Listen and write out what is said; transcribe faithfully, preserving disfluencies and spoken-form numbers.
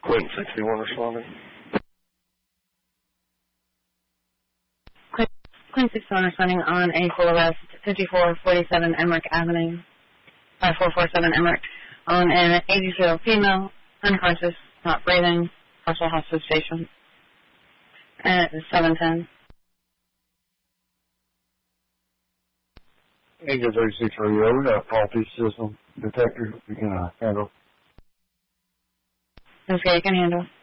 Quentin sixty-one responding. Queen sixty-one responding on a full arrest, fifty-four forty-seven Emmerich Avenue, five four four seven Emmerich, on an eighty-year-old female, unconscious, not breathing, partial hospitalization, at seven ten. Angel thirty-six Radio, we got a faulty system detector we can uh, handle. Okay, you can handle.